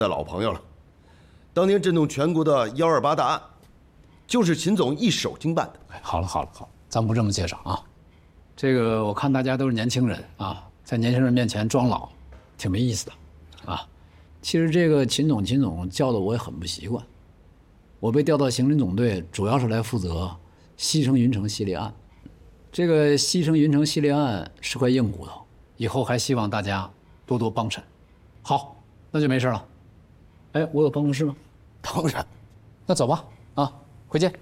的老朋友了。当年震动全国的128大案，就是秦总一手经办的。 好了，咱不这么介绍啊。这个我看大家都是年轻人啊，在年轻人面前装老，挺没意思的啊。其实这个秦总叫的我也很不习惯。我被调到刑侦总队，主要是来负责西城云城系列案。这个西城云城系列案是块硬骨头，以后还希望大家多多帮衬。好，那就没事了。哎，我有办公室吗？ 当然。 那走吧，啊，回见。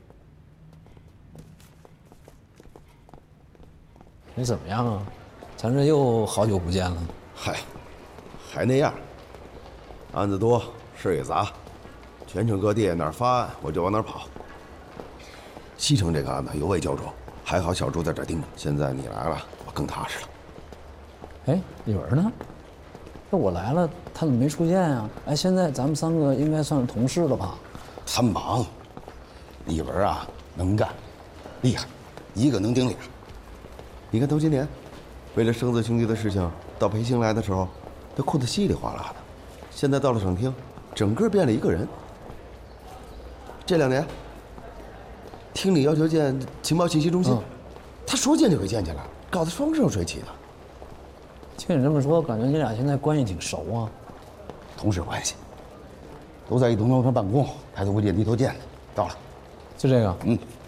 你怎么样啊？咱这又好久不见了。 嗨，还那样。案子多，事也杂，全省各地哪儿发案我就往哪儿跑。西城这个案子尤为焦灼，还好小朱在这儿盯着。现在你来了，我更踏实了。 哎，李文呢？那我来了，他怎么没出现啊？哎，现在咱们3个应该算是同事了吧？ 他忙。李文啊，能干，厉害，一个能顶俩。你看头些年，为了生子兄弟的事情，到培兴来的时候，他哭得稀里哗啦的。现在到了省厅，整个变了一个人。这2年，厅里要求建情报信息中心，他说建就给建起来，搞得风生水起的。 听你这么说，感觉你俩现在关系挺熟啊。 同事关系，都在一栋楼上办公，抬头不见低头见。到了， 就这个。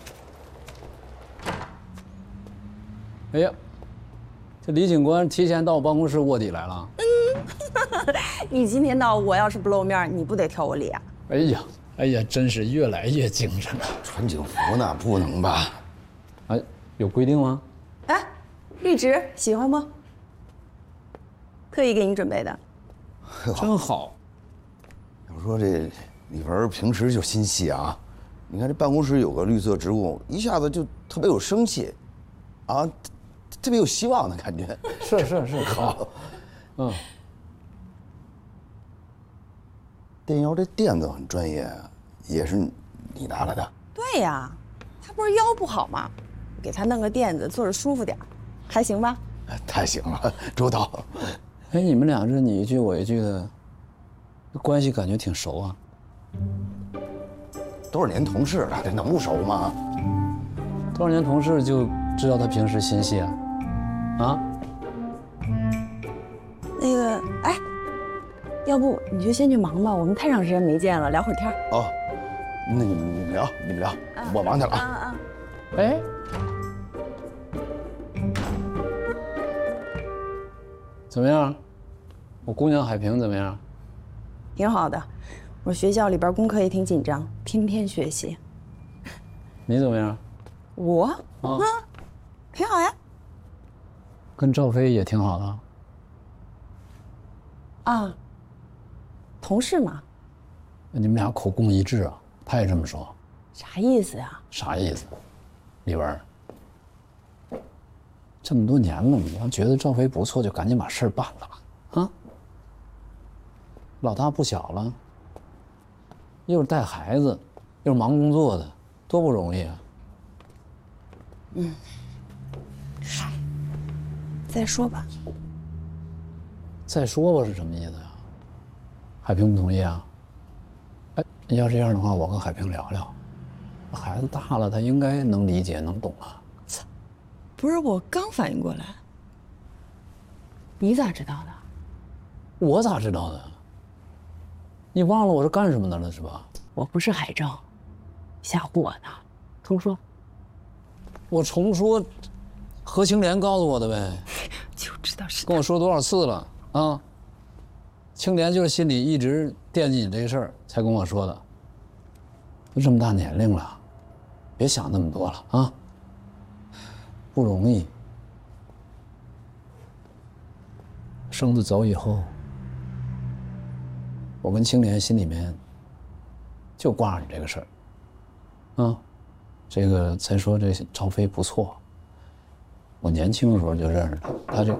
哎呀，这李警官提前到我办公室卧底来了。 你今天到，我要是不露面，你不得挑我理啊？ 哎呀，真是越来越精神了。 穿警服呢，不能吧？ 哎，有规定吗？ 哎，绿植喜欢不？特意给你准备的。 真好。 要说这李文平时就心细啊，你看这办公室有个绿色植物，一下子就特别有生气，啊，特别有希望的感觉。 是好。电窑这垫子很专业，也是你拿来的？ 对呀，他不是腰不好吗？给他弄个垫子，坐着舒服点，还行吧？ 太行了，周到。 哎，你们俩这你一句我一句的，关系感觉挺熟啊。 多少年同事了，这能不熟吗？ 多少年同事就知道他平时心细啊？啊？ 那个，哎，要不你就先去忙吧，我们太长时间没见了，聊会儿天。 哦，那你们聊，我忙去了啊。 哎，怎么样？我姑娘海平怎么样？ 挺好的，我学校里边功课也挺紧张，天天学习。 你怎么样？ 我挺好呀。 跟赵飞也挺好的。 啊，同事嘛。 你们俩口供一致啊？他也这么说。 啥意思呀？ 啥意思？李文，这么多年了，你要觉得赵飞不错，就赶紧把事儿办了啊！老大不小了，又是带孩子，又是忙工作的，多不容易啊！ 嗨，再说吧。 再说吧是什么意思呀？海平不同意啊？哎，要这样的话，我跟海平聊聊。孩子大了，他应该能理解、能懂啊。 不是，我刚反应过来。你咋知道的？ 我咋知道的？你忘了我是干什么的了是吧？ 我不是海政，吓唬我呢。重说。 我重说，何青莲告诉我的呗。 就知道是。 跟我说多少次了啊？青莲就是心里一直惦记你这个事儿，才跟我说的。都这么大年龄了，别想那么多了啊。不容易。生子走以后，我跟青莲心里面就挂着你这个事儿，啊，这个再说这赵飞不错，我年轻的时候就认识他，他这，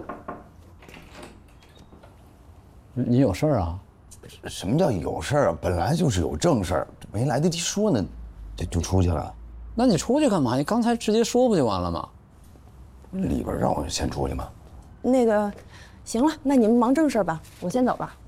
你有事儿啊？ 什么叫有事儿啊？本来就是有正事儿，没来得及说呢，就出去了。 那你出去干嘛？你刚才直接说不就完了吗？ 里边让我先出去吗？ 那个，行了，那你们忙正事吧，我先走了。